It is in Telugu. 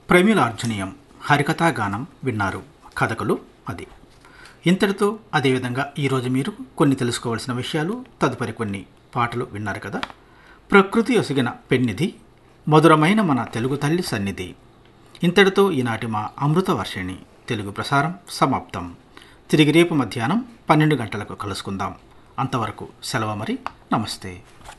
ప్రమిళార్జునీయం హరికథాగానం విన్నారు. కథకులు అది. ఇంతటితో అదేవిధంగా ఈరోజు మీరు కొన్ని తెలుసుకోవాల్సిన విషయాలు, తదుపరి కొన్ని పాటలు విన్నారు కదా. ప్రకృతి ఒసిగిన పెన్నిధి, మధురమైన మన తెలుగు తల్లి సన్నిధి. ఇంతటితో ఈనాటి మా అమృత వర్షిణి తెలుగు ప్రసారం సమాప్తం. తిరిగి రేపు మధ్యాహ్నం 12 గంటలకు కలుసుకుందాం. అంతవరకు సెలవు మరి. నమస్తే.